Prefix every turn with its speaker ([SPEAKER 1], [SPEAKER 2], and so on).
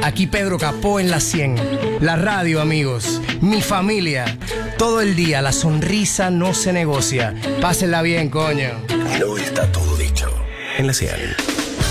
[SPEAKER 1] Aquí Pedro Capó en la 100. La radio, amigos. Mi familia. Todo el día la sonrisa no se negocia. Pásenla bien, coño.
[SPEAKER 2] Y no está todo dicho en la 100.